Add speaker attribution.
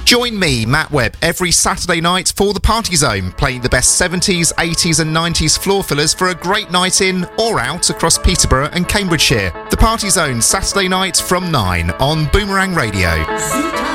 Speaker 1: Join me, Matt Webb, every Saturday night for The Party Zone, playing the best 70s, 80s and 90s floor fillers for a great night in or out across Peterborough and Cambridgeshire. The Party Zone, Saturday night from 9 on Boomerang Radio.